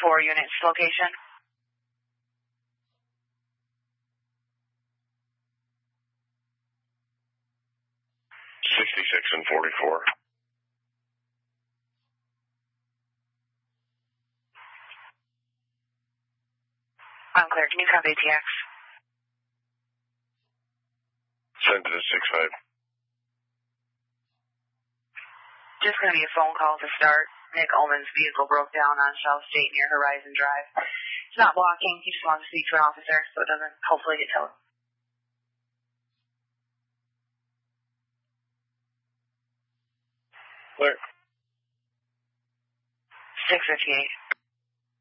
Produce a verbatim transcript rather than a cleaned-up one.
four units location. sixty-six and forty-four. I'm clear. Can you copy A T X? Send it to six five. Just going to be a phone call to start. Nick Ullman's vehicle broke down on Shell State near Horizon Drive. It's not blocking. He just wants to speak to an officer so it doesn't hopefully get towed. Clear. six fifty-eight.